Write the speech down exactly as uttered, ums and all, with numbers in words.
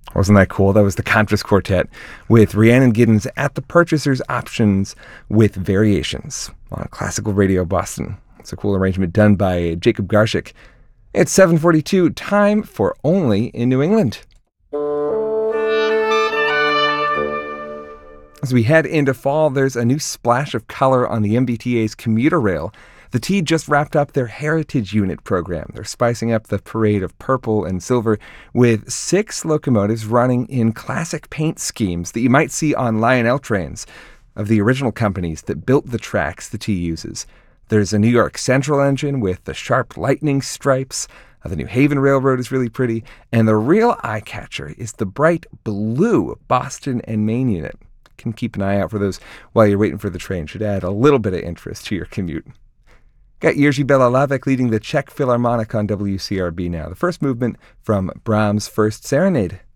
Wasn't that cool? That was the Contras Quartet with Rhiannon Giddens at the Purchaser's Options with Variations on Classical Radio Boston. It's a cool arrangement done by Jacob Garshik. It's seven forty-two, time for Only in New England. As we head into fall, there's a new splash of color on the M B T A's commuter rail. The T just wrapped up their Heritage Unit program. They're spicing up the parade of purple and silver with six locomotives running in classic paint schemes that you might see on Lionel trains of the original companies that built the tracks the T uses. There's a New York Central engine with the sharp lightning stripes. The New Haven Railroad is really pretty. And the real eye-catcher is the bright blue Boston and Maine unit. Can keep an eye out for those while you're waiting for the train. Should add a little bit of interest to your commute. Got Jiří Belohlávek leading the Czech Philharmonic on W C R B now. The first movement from Brahms' First Serenade.